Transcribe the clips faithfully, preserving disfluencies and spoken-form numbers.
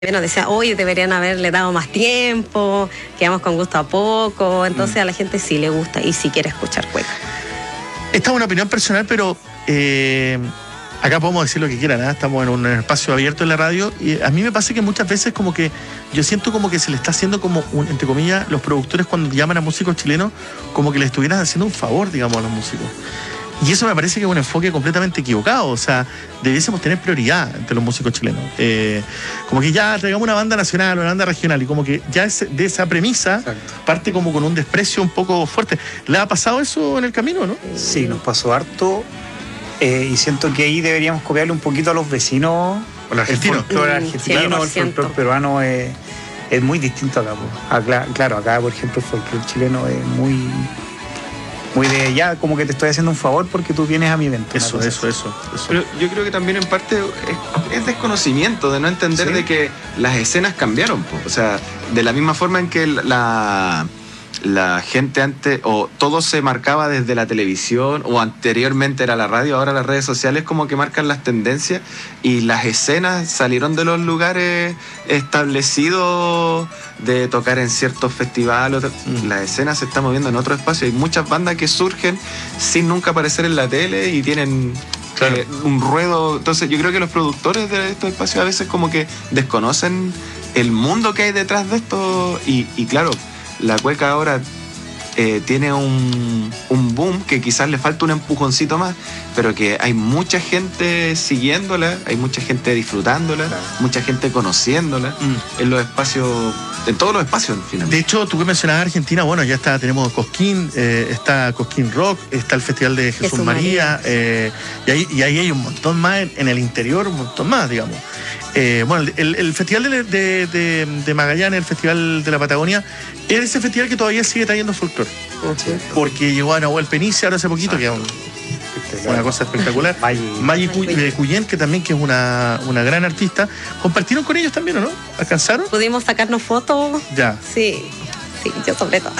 Bueno, decía, hoy deberían haberle dado más tiempo, quedamos con gusto a poco, entonces a la gente sí le gusta y sí quiere escuchar cueca. Esta es una opinión personal, pero eh, acá podemos decir lo que quieran, ¿eh? Estamos en un espacio abierto en la radio y a mí me pasa que muchas veces como que yo siento como que se le está haciendo como, un, entre comillas, los productores cuando llaman a músicos chilenos, como que le estuvieran haciendo un favor, digamos, a los músicos. Y eso me parece que es un enfoque completamente equivocado. O sea, debiésemos tener prioridad entre los músicos chilenos. Eh, como que ya traigamos una banda nacional o una banda regional y como que ya es, de esa premisa Exacto. parte como con un desprecio un poco fuerte. ¿Le ha pasado eso en el camino, no? Sí, nos pasó harto eh, y siento que ahí deberíamos copiarle un poquito a los vecinos. ¿O los argentinos? El folclore argentino, el folclore peruano es, es muy distinto acá. acá. Claro, acá por ejemplo el folclore chileno es muy... muy de ya, como que te estoy haciendo un favor porque tú vienes a mi evento. Eso, eso, eso, eso. Pero yo creo que también en parte es, es desconocimiento, de no entender ¿Sí? de que las escenas cambiaron. Po. O sea, de la misma forma en que la, la gente antes, o todo se marcaba desde la televisión, o anteriormente era la radio, ahora las redes sociales como que marcan las tendencias, y las escenas salieron de los lugares establecidos de tocar en ciertos festivales. Mm. Las escenas se están moviendo en otro espacio. Hay muchas bandas que surgen sin nunca aparecer en la tele y tienen claro. eh, un ruedo. Entonces yo creo que los productores de estos espacios a veces como que desconocen el mundo que hay detrás de esto. Y, y claro, la cueca ahora eh, tiene un, un boom que quizás le falta un empujoncito más, pero que hay mucha gente siguiéndola, hay mucha gente disfrutándola, claro. mucha gente conociéndola mm. en los espacios, en todos los espacios finalmente. De hecho, tú que mencionabas Argentina, bueno, ya está, tenemos Cosquín, eh, está Cosquín Rock, está el Festival de Jesús, Jesús María, María. Eh, y, ahí, y ahí hay un montón más en, en el interior, un montón más, digamos. Eh, bueno, el, el Festival de, de, de, de Magallanes, el Festival de la Patagonia, es ese festival que todavía sigue trayendo folclore. Okay. Porque llegó a Nahuel Penice ahora hace poquito, que es un, una cosa espectacular. Maggi Cuyén, que también que es una, una gran artista. ¿Compartieron con ellos también o no? ¿Alcanzaron? Pudimos sacarnos fotos. Ya. Sí. Sí, yo sobre todo.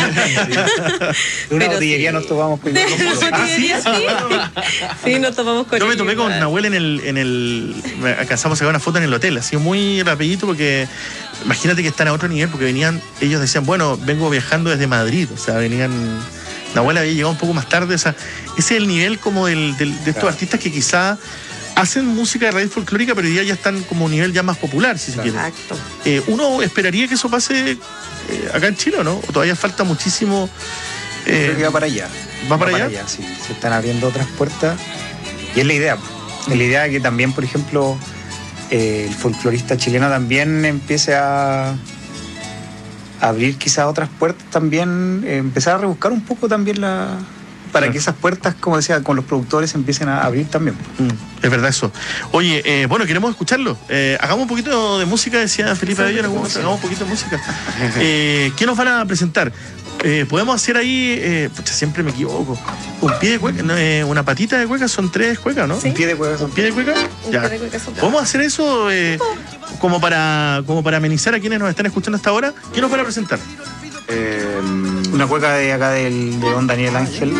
Una botillería sí. nos tomamos con ellos. ¿Ah, sí? Sí, sí, nos tomamos con Yo ellos. me tomé con Nahuel en el, en el... Alcanzamos a sacar una foto en el hotel, así muy rapidito porque... Imagínate que están a otro nivel porque venían... Ellos decían, bueno, vengo viajando desde Madrid. O sea, venían... Nahuel había llegado un poco más tarde. O sea, ese es el nivel como del, del, de estos claro. artistas que quizá... hacen música de raíz folclórica, pero hoy día ya están como un nivel ya más popular, si claro. se quiere. Exacto. Eh, ¿Uno esperaría que eso pase eh, acá en Chile o no? ¿O todavía falta muchísimo? Eh, Creo que va para allá. ¿Va, va para, para allá? allá? Sí, se están abriendo otras puertas. Y es la idea. Es la idea de que también, por ejemplo, eh, el folclorista chileno también empiece a... abrir quizás otras puertas también, eh, empezar a rebuscar un poco también la... para claro. que esas puertas, como decía, con los productores empiecen a abrir también. Mm, es verdad eso. Oye, eh, bueno, queremos escucharlo. Eh, hagamos un poquito de música, decía Felipe Avellano, hagamos un poquito de música. Eh, ¿Qué nos van a presentar? Eh, podemos hacer ahí, eh, pucha, siempre me equivoco, un pie de cueca, no, eh, una patita de cueca, son tres cuecas, ¿no? ¿Sí? Un pie de cueca. ¿Un pie de cueca? Un ya. pie de cueca son ¿Podemos hacer eso eh, como, para, como para amenizar a quienes nos están escuchando hasta ahora? ¿Qué nos van a presentar? Eh, una cueca de acá del, de don Daniel Ángel.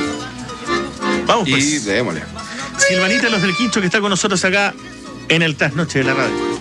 Vamos pues. Y démosle. Silvanita, los del Quincho, que está con nosotros acá en el Trasnoche de la Radio.